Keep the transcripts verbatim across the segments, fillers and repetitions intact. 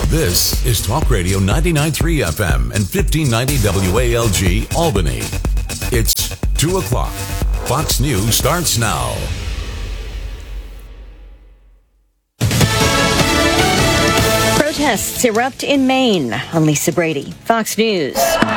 This is Talk Radio ninety-nine point three F M and fifteen ninety W A L G Albany. It's two o'clock. Fox News starts now. Protests erupt in Maine. I'm Lisa Brady, Fox News.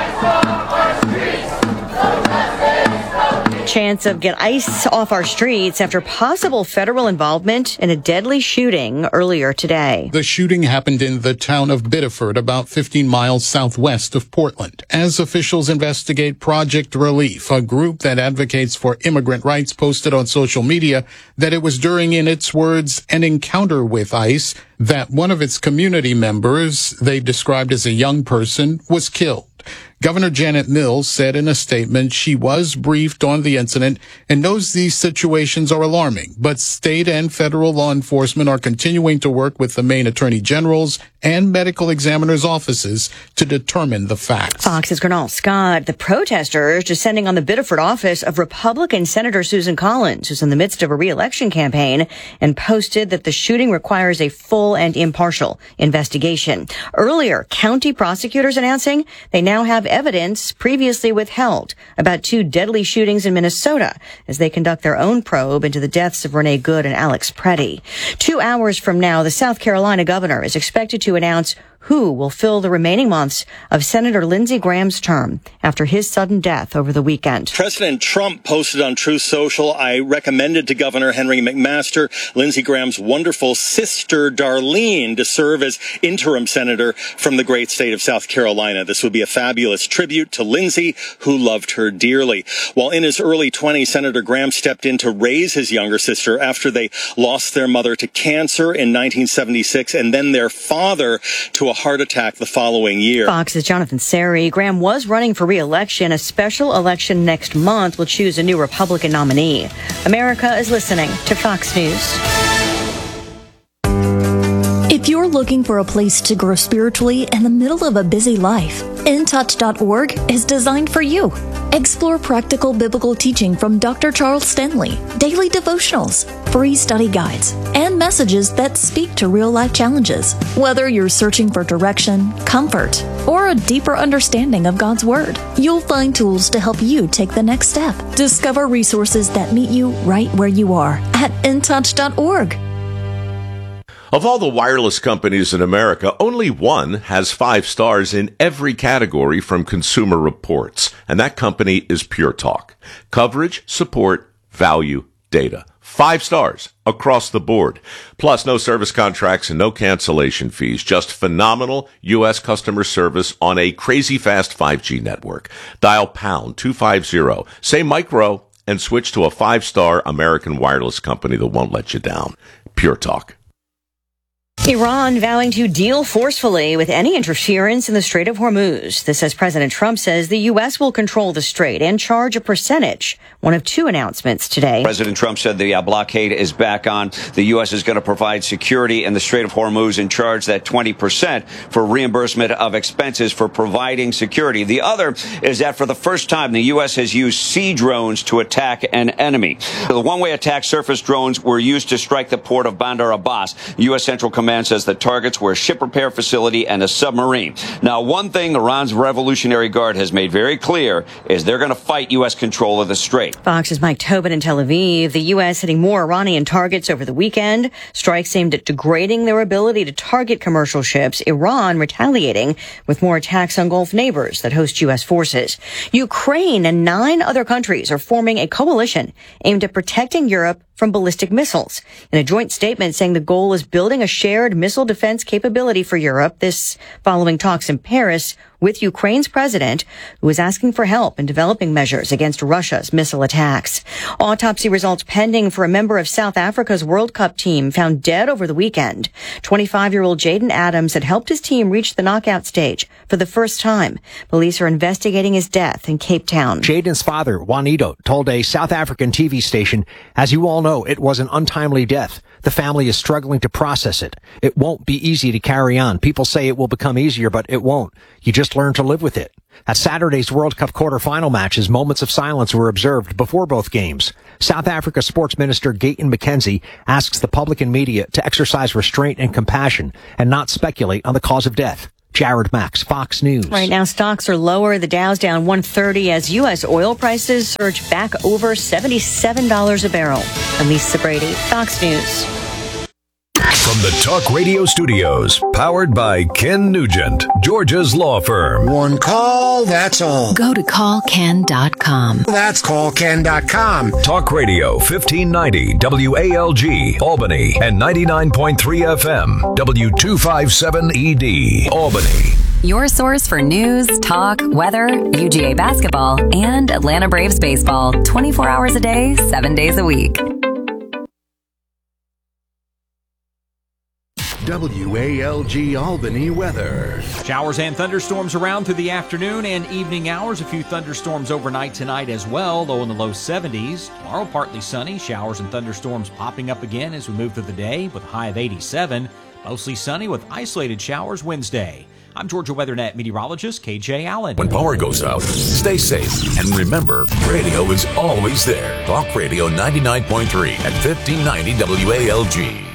Chance of get ice off our streets after possible federal involvement in a deadly shooting earlier today. The shooting happened in the town of Biddeford, about fifteen miles southwest of Portland. As officials investigate, Project Relief, a group that advocates for immigrant rights, posted on social media that it was during, in its words, an encounter with ICE that one of its community members, they described as a young person, was killed. Governor Janet Mills said in a statement she was briefed on the incident and knows these situations are alarming, but state and federal law enforcement are continuing to work with the Maine Attorney General's and medical examiners' offices to determine the facts. Fox's Gernal Scott. The protesters descending on the Biddeford office of Republican Senator Susan Collins, who's in the midst of a re-election campaign, and posted that the shooting requires a full and impartial investigation. Earlier, county prosecutors announcing they now have evidence previously withheld about two deadly shootings in Minnesota as they conduct their own probe into the deaths of Renee Good and Alex Preddy. Two hours from now, the South Carolina governor is expected to announce who will fill the remaining months of Senator Lindsey Graham's term after his sudden death over the weekend. President Trump posted on Truth Social, I recommended to Governor Henry McMaster, Lindsey Graham's wonderful sister Darlene, to serve as interim senator from the great state of South Carolina. This would be a fabulous tribute to Lindsey, who loved her dearly. While in his early twenties, Senator Graham stepped in to raise his younger sister after they lost their mother to cancer in nineteen seventy-six and then their father to a heart attack the following year. Fox's Jonathan Seri. Graham was running for re-election. A special election next month will choose a new Republican nominee. America is listening to Fox News. If you're looking for a place to grow spiritually in the middle of a busy life, in touch dot org is designed for you. Explore practical biblical teaching from Doctor Charles Stanley, daily devotionals, free study guides, and messages that speak to real-life challenges. Whether you're searching for direction, comfort, or a deeper understanding of God's Word, you'll find tools to help you take the next step. Discover resources that meet you right where you are at in touch dot org. Of all the wireless companies in America, only one has five stars in every category from Consumer Reports, and that company is Pure Talk. Coverage, support, value, data. Five stars across the board. Plus, no service contracts and no cancellation fees. Just phenomenal U S customer service on a crazy fast five G network. Dial pound two fifty, say micro, and switch to a five-star American wireless company that won't let you down. Pure Talk. Iran vowing to deal forcefully with any interference in the Strait of Hormuz. This as President Trump says the U S will control the strait and charge a percentage. One of two announcements today. President Trump said the uh, blockade is back on. The U S is going to provide security in the Strait of Hormuz and charge that twenty percent for reimbursement of expenses for providing security. The other is that for the first time, the U S has used sea drones to attack an enemy. The one-way attack surface drones were used to strike the port of Bandar Abbas. U S Central Command says the targets were a ship repair facility and a submarine. Now, one thing Iran's Revolutionary Guard has made very clear is they're going to fight U S control of the strait. Fox's Mike Tobin in Tel Aviv. The U S hitting more Iranian targets over the weekend. Strikes aimed at degrading their ability to target commercial ships. Iran retaliating with more attacks on Gulf neighbors that host U S forces. Ukraine and nine other countries are forming a coalition aimed at protecting Europe from ballistic missiles. In a joint statement saying the goal is building a shared missile defense capability for Europe, this following talks in Paris with Ukraine's president, who is asking for help in developing measures against Russia's missile attacks. Autopsy results pending for a member of South Africa's World Cup team found dead over the weekend. twenty-five-year-old Jaden Adams had helped his team reach the knockout stage for the first time. Police are investigating his death in Cape Town. Jaden's father, Juanito, told a South African T V station, "As you all know, it was an untimely death. The family is struggling to process it. It won't be easy to carry on. People say it will become easier, but it won't. You just learn to live with it. At Saturday's World Cup quarterfinal matches, moments of silence were observed before both games. South Africa Sports Minister Gayton McKenzie asks the public and media to exercise restraint and compassion and not speculate on the cause of death. Jared Max, Fox News. Right now, stocks are lower. The Dow's down one thirty as U S oil prices surge back over seventy-seven dollars a barrel. And Lisa Brady, Fox News. From the Talk Radio Studios, powered by Ken Nugent, Georgia's law firm. One call, that's all. Go to call ken dot com. That's call ken dot com. Talk Radio, fifteen ninety W A L G, Albany, and ninety-nine point three F M, W two fifty-seven E D, Albany. Your source for news, talk, weather, U G A basketball, and Atlanta Braves baseball. twenty-four hours a day, seven days a week. W A L G Albany weather. Showers and thunderstorms around through the afternoon and evening hours. A few thunderstorms overnight tonight as well, low in the low seventies. Tomorrow, partly sunny. Showers and thunderstorms popping up again as we move through the day with a high of eighty-seven. Mostly sunny with isolated showers Wednesday. I'm Georgia WeatherNet meteorologist K J Allen. When power goes out, stay safe. And remember, radio is always there. Talk Radio ninety-nine point three at fifteen ninety W A L G.